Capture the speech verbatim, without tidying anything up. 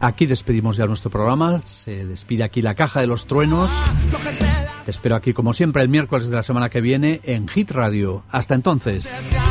Aquí despedimos ya nuestro programa. Se despide aquí la Caja de los Truenos. Te espero aquí como siempre el miércoles de la semana que viene en Hit Radio. Hasta entonces.